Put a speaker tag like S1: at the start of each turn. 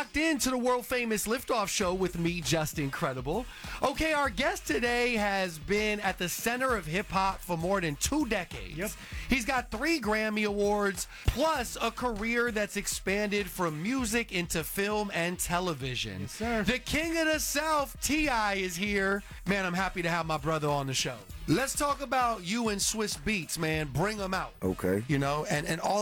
S1: locked into the world-famous Liftoff Show with me, Justin Credible. Okay, our guest today has been at the center of hip-hop for more than 2 decades.
S2: Yep.
S1: He's got 3 Grammy Awards, plus a career that's expanded from music into film and television.
S2: Yes, sir.
S1: The king of the South, T.I., is here. Man, I'm happy to have my brother on the show. Let's talk about you and Swiss Beats, man. Bring them out.
S3: Okay.
S1: You know, and all